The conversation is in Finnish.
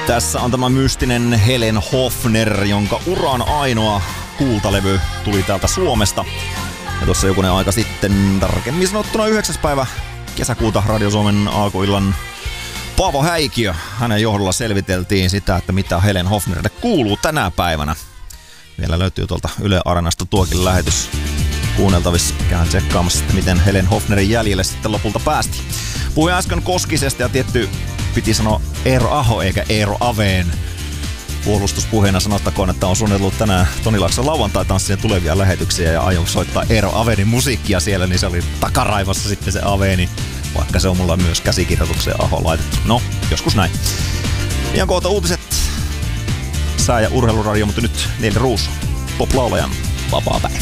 Tässä on tämä mystinen Helen Hofner, jonka uran ainoa kultalevy tuli täältä Suomesta. Ja tuossa jokunen aika sitten, tarkemmin sanottuna 9. päivä kesäkuuta Radio Suomen aakuillan Paavo Häikiö. Hänen johdolla selviteltiin sitä, että mitä Helen Hofnerille kuuluu tänä päivänä. Vielä löytyy tuolta Yle Areenasta tuokin lähetys kuunneltavissa. Käyn tsekkaamassa, että miten Helen Hofnerin jäljelle sitten lopulta päästiin. Puhuin äsken Koskisesta ja tietty piti sanoa Eero Aho eikä Eero Aveen. Puolustuspuheena sanottakoon, että on suunnitellut tänään Toni Laakson lauantai-tanssien tulevia lähetyksiä ja aion soittaa Eero Avenin musiikkia siellä, niin se oli takaraivassa sitten se Aveni, vaikka se on mulla myös käsikirjoitukseen Aho laitettu. No, joskus näin. Ihan kohta uutiset, sää- ja urheiluradio, mutta nyt Neili Ruusu, pop-laulajan vapaa päivä.